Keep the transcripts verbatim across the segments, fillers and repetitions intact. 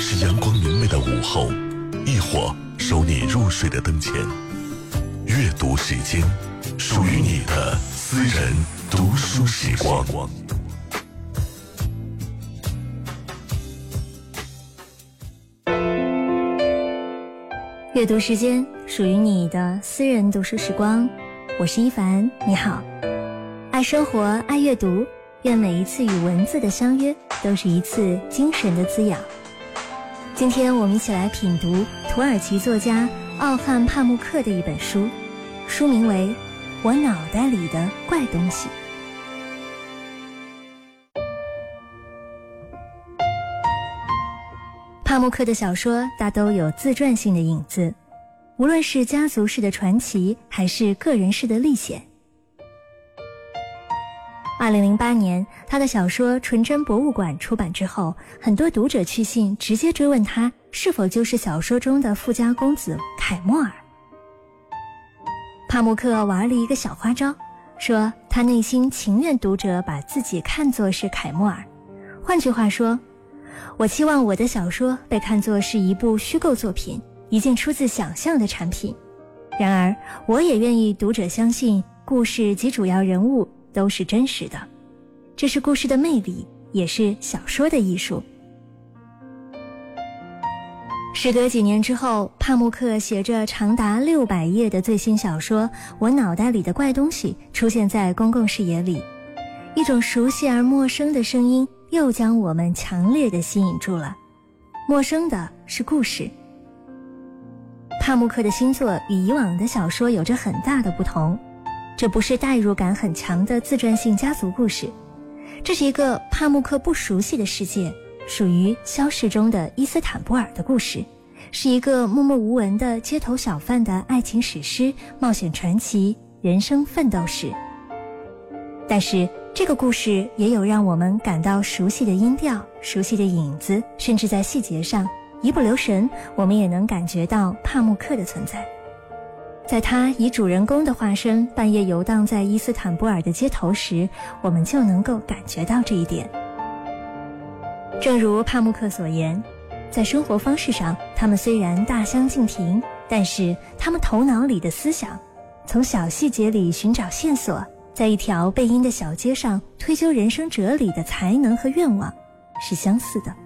是阳光明媚的午后，亦或守你入睡的灯前。阅读时间，属于你的私人读书时光。 阅读时间，属于你的私人读书时光。我是一凡，你好。爱生活，爱阅读，愿每一次与文字的相约都是一次精神的滋养。今天我们一起来品读土耳其作家奥汉·帕慕克的一本书，书名为《我脑袋里的怪东西》。帕慕克的小说大都有自传性的影子，无论是家族式的传奇还是个人式的历险。二零零八年，他的小说《纯真博物馆》出版之后，很多读者去信直接追问他是否就是小说中的富家公子凯莫尔。帕慕克玩了一个小花招，说他内心情愿读者把自己看作是凯莫尔。换句话说，我期望我的小说被看作是一部虚构作品，一件出自想象的产品。然而，我也愿意读者相信故事及主要人物都是真实的，这是故事的魅力，也是小说的艺术。时隔几年之后，帕慕克携着长达六百页的最新小说《我脑袋里的怪东西》出现在公共视野里，一种熟悉而陌生的声音又将我们强烈地吸引住了。陌生的是故事。帕慕克的新作与以往的小说有着很大的不同，这不是代入感很强的自传性家族故事，这是一个帕慕克不熟悉的世界，属于消逝中的伊斯坦布尔的故事，是一个默默无闻的街头小贩的爱情史诗、冒险传奇、人生奋斗史。但是这个故事也有让我们感到熟悉的音调、熟悉的影子，甚至在细节上一不留神，我们也能感觉到帕慕克的存在。在他以主人公的化身半夜游荡在伊斯坦布尔的街头时，我们就能够感觉到这一点。正如帕慕克所言，在生活方式上，他们虽然大相径庭，但是他们头脑里的思想，从小细节里寻找线索，在一条背阴的小街上推究人生哲理的才能和愿望是相似的。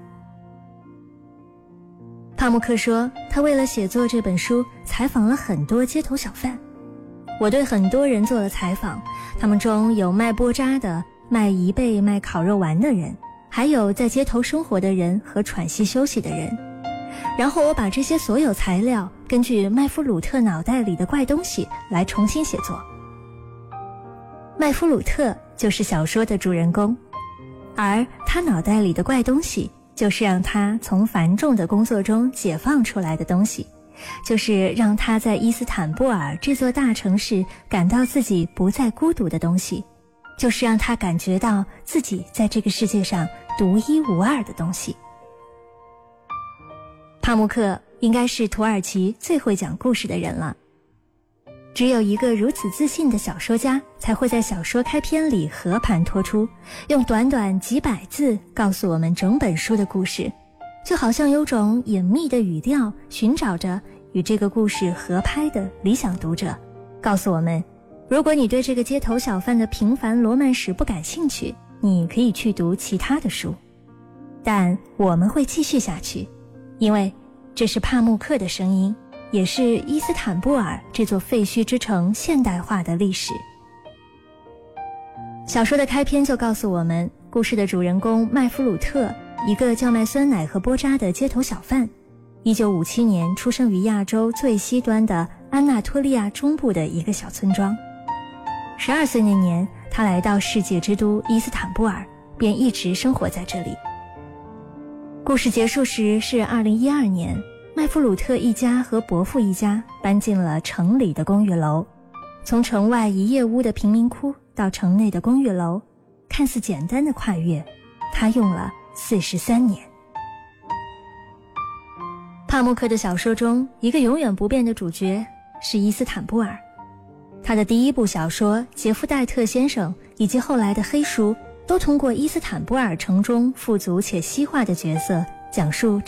帕慕克说，他为了写作这本书采访了很多街头小贩。我对很多人做了采访，他们中有卖波扎的，卖贻贝、卖烤肉丸的人，还有在街头生活的人和喘息休息的人。然后我把这些所有材料根据麦夫鲁特脑袋里的怪东西来重新写作。麦夫鲁特就是小说的主人公，而他脑袋里的怪东西就是让他从繁重的工作中解放出来的东西，就是让他在伊斯坦布尔这座大城市感到自己不再孤独的东西，就是让他感觉到自己在这个世界上独一无二的东西。帕慕克应该是土耳其最会讲故事的人了。只有一个如此自信的小说家，才会在小说开篇里和盘托出，用短短几百字告诉我们整本书的故事，就好像有种隐秘的语调，寻找着与这个故事合拍的理想读者，告诉我们，如果你对这个街头小贩的平凡罗曼史不感兴趣，你可以去读其他的书。但我们会继续下去，因为这是帕慕克的声音，也是伊斯坦布尔这座废墟之城现代化的历史。小说的开篇就告诉我们，故事的主人公麦夫鲁特，一个叫卖酸奶和波扎的街头小贩，一九五七年出生于亚洲最西端的安纳托利亚中部的一个小村庄。十二岁那年，他来到世界之都伊斯坦布尔，便一直生活在这里。故事结束时是二零一二年，麦夫鲁特一家和伯父一家搬进了城里的公寓楼。从城外一夜屋的贫民窟到城内的公寓楼，看似简单的跨越，他用了四十三年。帕慕克的小说中，一个永远不变的主角是伊斯坦布尔。他的第一部小说《杰夫戴特先生》以及后来的黑书，都通过伊斯坦布尔城中富足且西化的角色，讲述